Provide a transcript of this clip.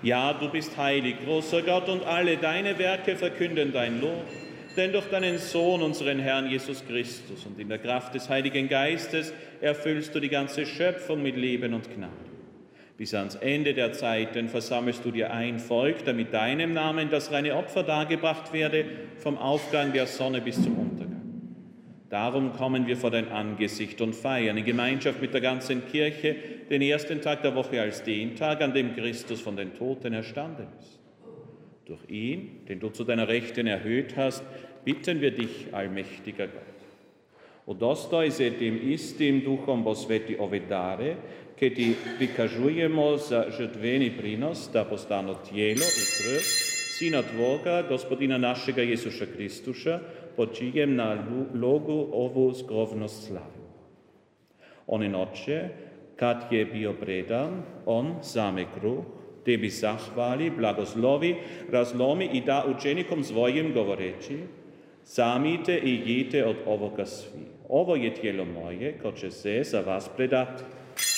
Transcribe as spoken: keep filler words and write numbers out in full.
Ja, du bist heilig, großer Gott, und alle deine Werke verkünden dein Lob. Denn durch deinen Sohn, unseren Herrn Jesus Christus, und in der Kraft des Heiligen Geistes erfüllst du die ganze Schöpfung mit Leben und Gnade. Bis ans Ende der Zeiten versammelst du dir ein Volk, damit deinem Namen das reine Opfer dargebracht werde, vom Aufgang der Sonne bis zum Untergang. Darum kommen wir vor dein Angesicht und feiern in Gemeinschaft mit der ganzen Kirche den ersten Tag der Woche als den Tag, an dem Christus von den Toten erstanden ist. Durch ihn, den du zu deiner Rechten erhöht hast, bitten wir dich, allmächtiger Gott. O dosto je tim istim duhom posveti ove dare, che ti prikažujemo za žrtveni prinos, da postanu tijelo i krv, Sina Tvoga, Gospodina našega Jezuša Kristuša, po čijem na logu ovu skrovnost slavimo. One noće, kad je bio predan, on same kruh, tebi zahvali, blagoslovi, razlomi i da učenikom svojim govoreći, zamite i jite od ovoga svi. Ovo je tijelo moje, ko će se za vas predati.